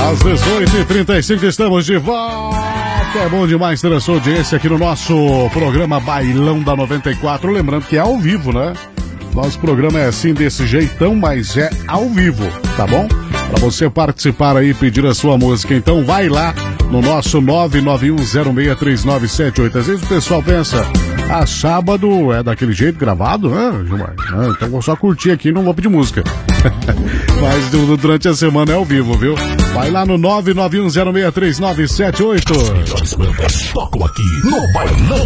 Às 18h35 estamos de volta. É bom demais ter a sua audiência aqui no nosso programa Bailão da 94. Lembrando que é ao vivo, né? Nosso programa é assim, desse jeitão, mas é ao vivo, tá bom? Para você participar aí e pedir a sua música, então vai lá no nosso 991063978. Às vezes o pessoal pensa, sábado é daquele jeito gravado, né, Gilmar? Então vou só curtir aqui e não vou pedir música. Mas durante a semana é ao vivo, viu? Vai lá no 991063978. As melhores bandas tocam aqui no Bailão.